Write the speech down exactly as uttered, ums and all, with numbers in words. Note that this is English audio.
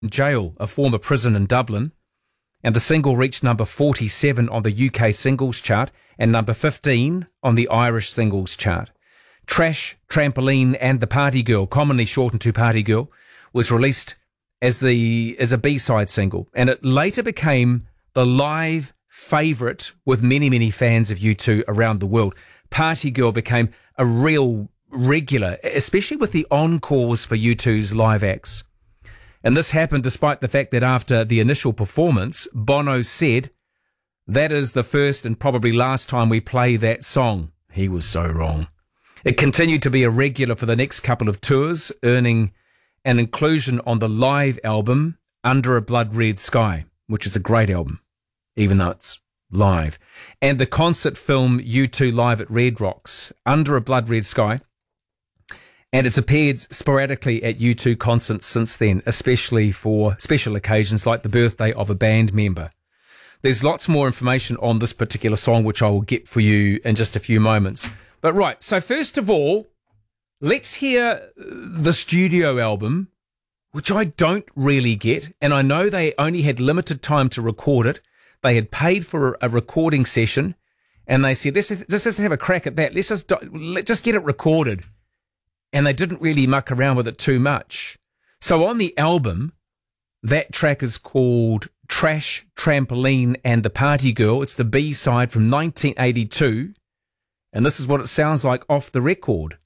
Jail, a former prison in Dublin. And the single reached number forty-seven on the U K singles chart and number fifteen on the Irish singles chart. Trash, Trampoline and the Party Girl, commonly shortened to Party Girl, was released as the as a B-side single. And it later became the live favourite with many, many fans of U two around the world. Party Girl became a real regular, especially with the encores for U two's live acts. And this happened despite the fact that after the initial performance, Bono said, "That is the first and probably last time we play that song." He was so wrong. It continued to be a regular for the next couple of tours, earning an inclusion on the live album Under a Blood Red Sky, which is a great album, even though it's live. And the concert film U two Live at Red Rocks, Under a Blood Red Sky. And it's appeared sporadically at U two concerts since then, especially for special occasions like the birthday of a band member. There's lots more information on this particular song, which I will get for you in just a few moments. But right, so first of all, let's hear the studio album, which I don't really get. And I know they only had limited time to record it. They had paid for a recording session, and they said, let's, let's just have a crack at that. Let's just, let's just get it recorded. And they didn't really muck around with it too much. So on the album, that track is called Trash, Trampoline and the Party Girl. It's the B-side from nineteen eighty-two. And this is what it sounds like off the record.